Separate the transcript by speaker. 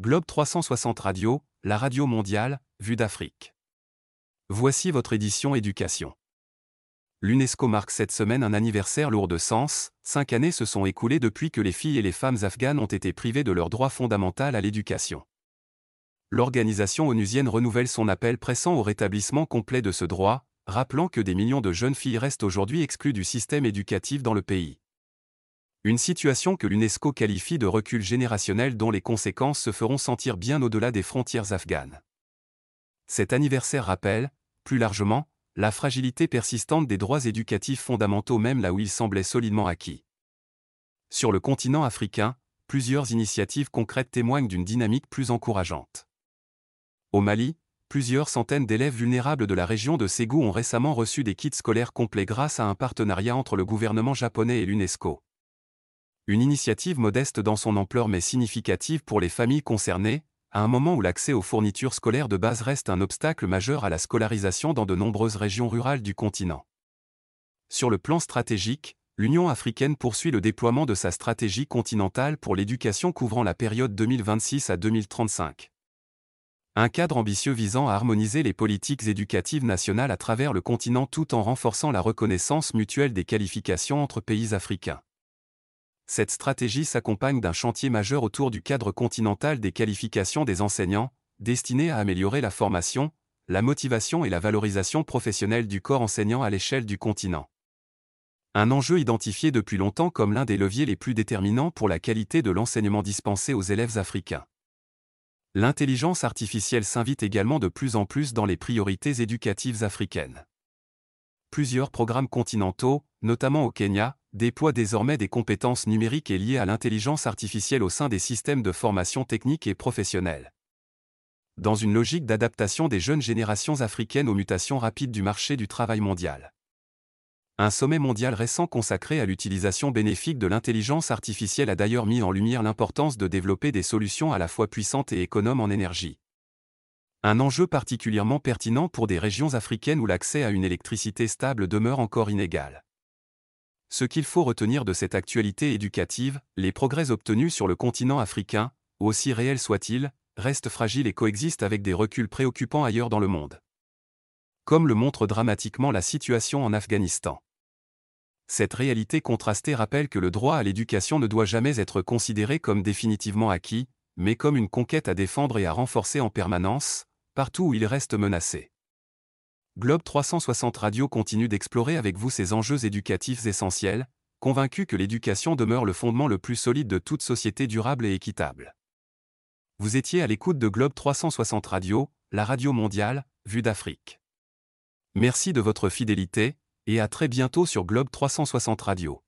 Speaker 1: Globe 360 Radio, la radio mondiale, vue d'Afrique. Voici votre édition éducation. L'UNESCO marque cette semaine un anniversaire lourd de sens. 5 années se sont écoulées depuis que les filles et les femmes afghanes ont été privées de leur droit fondamental à l'éducation. L'organisation onusienne renouvelle son appel pressant au rétablissement complet de ce droit, rappelant que des millions de jeunes filles restent aujourd'hui exclues du système éducatif dans le pays. Une situation que l'UNESCO qualifie de recul générationnel dont les conséquences se feront sentir bien au-delà des frontières afghanes. Cet anniversaire rappelle, plus largement, la fragilité persistante des droits éducatifs fondamentaux même là où ils semblaient solidement acquis. Sur le continent africain, plusieurs initiatives concrètes témoignent d'une dynamique plus encourageante. Au Mali, plusieurs centaines d'élèves vulnérables de la région de Ségou ont récemment reçu des kits scolaires complets grâce à un partenariat entre le gouvernement japonais et l'UNESCO. Une initiative modeste dans son ampleur mais significative pour les familles concernées, à un moment où l'accès aux fournitures scolaires de base reste un obstacle majeur à la scolarisation dans de nombreuses régions rurales du continent. Sur le plan stratégique, l'Union africaine poursuit le déploiement de sa stratégie continentale pour l'éducation couvrant la période 2026 à 2035. Un cadre ambitieux visant à harmoniser les politiques éducatives nationales à travers le continent tout en renforçant la reconnaissance mutuelle des qualifications entre pays africains. Cette stratégie s'accompagne d'un chantier majeur autour du cadre continental des qualifications des enseignants, destiné à améliorer la formation, la motivation et la valorisation professionnelle du corps enseignant à l'échelle du continent. Un enjeu identifié depuis longtemps comme l'un des leviers les plus déterminants pour la qualité de l'enseignement dispensé aux élèves africains. L'intelligence artificielle s'invite également de plus en plus dans les priorités éducatives africaines. Plusieurs programmes continentaux, notamment au Kenya, déploient désormais des compétences numériques et liées à l'intelligence artificielle au sein des systèmes de formation technique et professionnelle. Dans une logique d'adaptation des jeunes générations africaines aux mutations rapides du marché du travail mondial. Un sommet mondial récent consacré à l'utilisation bénéfique de l'intelligence artificielle a d'ailleurs mis en lumière l'importance de développer des solutions à la fois puissantes et économes en énergie. Un enjeu particulièrement pertinent pour des régions africaines où l'accès à une électricité stable demeure encore inégal. Ce qu'il faut retenir de cette actualité éducative, les progrès obtenus sur le continent africain, aussi réels soient-ils, restent fragiles et coexistent avec des reculs préoccupants ailleurs dans le monde. Comme le montre dramatiquement la situation en Afghanistan. Cette réalité contrastée rappelle que le droit à l'éducation ne doit jamais être considéré comme définitivement acquis, mais comme une conquête à défendre et à renforcer en permanence, partout où il reste menacé. Globe 360 Radio continue d'explorer avec vous ces enjeux éducatifs essentiels, convaincu que l'éducation demeure le fondement le plus solide de toute société durable et équitable. Vous étiez à l'écoute de Globe 360 Radio, la radio mondiale, vue d'Afrique. Merci de votre fidélité, et à très bientôt sur Globe 360 Radio.